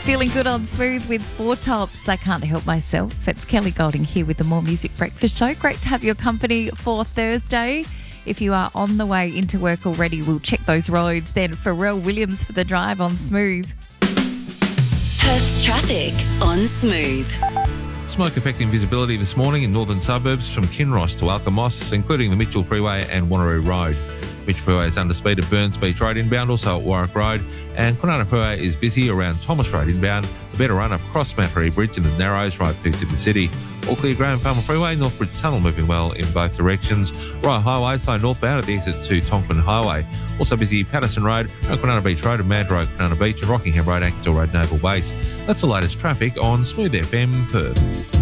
Feeling good on Smooth with Four Tops. I can't help myself. It's Kelly Golding here with the More Music Breakfast Show. Great to have your company for Thursday. If you are on the way into work already, we'll check those roads. Then Pharrell Williams for the drive on Smooth. Perth's traffic on Smooth. Smoke affecting visibility this morning in northern suburbs from Kinross to Alkimos, including the Mitchell Freeway and Wanneroo Road. Mitchell Freeway is under speed at Burns Beach Road inbound, also at Warwick Road, and Kwinana Freeway is busy around Thomas Road inbound. The better run up across Macquarie Bridge in the Narrows right through to the city. All clear Graham Farmer Freeway, Northbridge Tunnel moving well in both directions. Royal Highway slow northbound at the exit to Tonkin Highway. Also busy Patterson Road, Kwinana Beach Road and Mandurah Kwinana Beach and Rockingham Road, Anketell Road, Naval Base. That's the latest traffic on Smooth FM Perth.